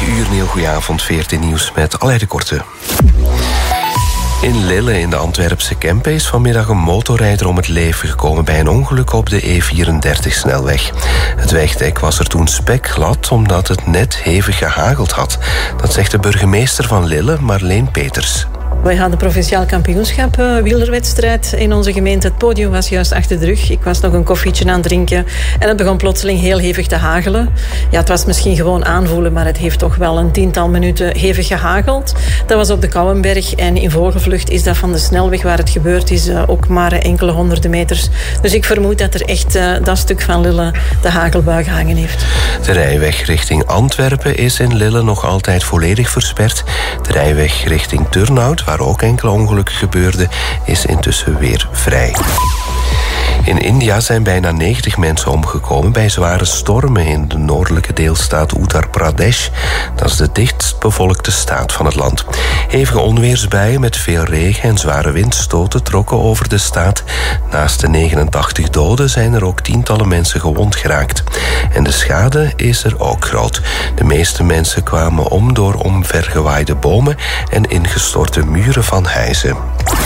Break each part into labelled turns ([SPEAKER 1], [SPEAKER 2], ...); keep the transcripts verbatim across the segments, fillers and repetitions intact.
[SPEAKER 1] negen uur, een heel goede avond, veertien nieuws met Aleid de Korte. In Lille in de Antwerpse Kempen is vanmiddag een motorrijder om het leven gekomen bij een ongeluk op de E vierendertig-snelweg. Het wegdek was er toen spekglad omdat het net hevig gehageld had. Dat zegt de burgemeester van Lille, Marleen Peters.
[SPEAKER 2] Wij hadden provinciaal kampioenschap uh, wielerwedstrijd in onze gemeente. Het podium was juist achter de rug. Ik was nog een koffietje aan het drinken en het begon plotseling heel hevig te hagelen. Ja, het was misschien gewoon aanvoelen, maar het heeft toch wel een tiental minuten hevig gehageld. Dat was op de Kouwenberg en in vogelvlucht is dat van de snelweg waar het gebeurd is uh, ook maar enkele honderden meters. Dus ik vermoed dat er echt uh, dat stuk van Lille de hagelbui gehangen heeft.
[SPEAKER 1] De rijweg richting Antwerpen is in Lille nog altijd volledig versperd. De rijweg richting Turnhout, waar ook enkele ongelukken gebeurden, is intussen weer vrij. In India zijn bijna negentig mensen omgekomen bij zware stormen in de noordelijke deelstaat Uttar Pradesh. Dat is de dichtst bevolkte staat van het land. Hevige onweersbuien met veel regen en zware windstoten trokken over de staat. Naast de negenentachtig doden zijn er ook tientallen mensen gewond geraakt. En de schade is er ook groot. De meeste mensen kwamen om door omvergewaaide bomen en ingestorte muren van huizen.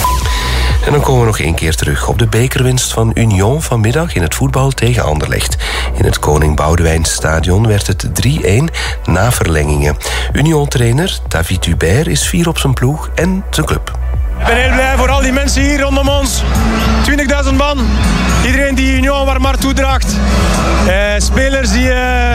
[SPEAKER 1] En dan komen we nog één keer terug op de bekerwinst van Union vanmiddag in het voetbal tegen Anderlecht. In het Koning Boudewijn Stadion werd het drie-een na verlengingen. Union-trainer David Hubert is fier op zijn ploeg en zijn club.
[SPEAKER 3] Ik ben heel blij voor al die mensen hier rondom ons. twintigduizend man. Iedereen die Union warm hart toedraagt. Uh, spelers die, uh,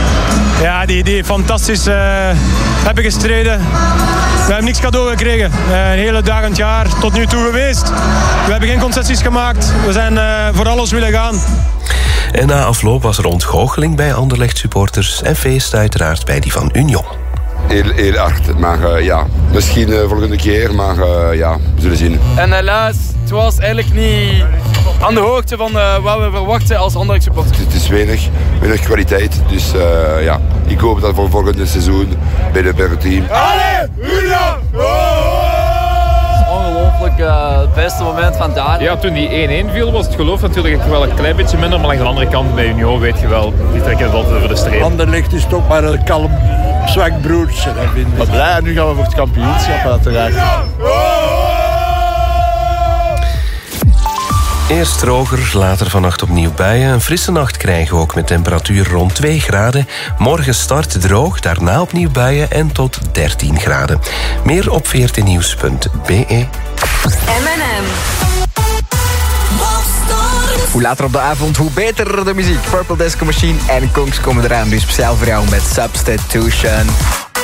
[SPEAKER 3] ja, die, die fantastisch uh, hebben gestreden. We hebben niks cadeau gekregen. Uh, een hele dag, een jaar tot nu toe geweest. We hebben geen concessies gemaakt. We zijn uh, voor alles willen gaan.
[SPEAKER 1] En na afloop was er ontgoocheling bij Anderlecht supporters en feest uiteraard bij die van Union.
[SPEAKER 4] Heel, heel hard, maar uh, ja, misschien uh, volgende keer, maar uh, ja, we zullen zien.
[SPEAKER 5] En helaas, het was eigenlijk niet aan de hoogte van uh, wat we verwachten als Anderlecht supporters.
[SPEAKER 4] Het is weinig, weinig kwaliteit, dus uh, ja, ik hoop dat voor volgende seizoen bij de per team.
[SPEAKER 5] Allee, Union! Ongelooflijk, uh, het beste moment van daar.
[SPEAKER 6] Ja, toen die één-één viel was het geloof natuurlijk wel een klein beetje minder, maar aan de andere kant bij Union weet je wel, die trekken het altijd over de streep.
[SPEAKER 7] Anderlecht is toch maar een kalm, zwak broertje, dat vind ik.
[SPEAKER 8] Maar blij, nu gaan we voor het kampioenschap uiteraard.
[SPEAKER 1] Eerst droger, later vannacht opnieuw buien. Een frisse nacht krijgen we ook met temperatuur rond twee graden. Morgen start droog, daarna opnieuw buien en tot dertien graden. Meer op veertien nieuws punt b e.
[SPEAKER 9] M en M.
[SPEAKER 10] Hoe later op de avond, hoe beter de muziek. Purple Disco Machine en Kongs komen eraan. Dus speciaal voor jou met Substitution.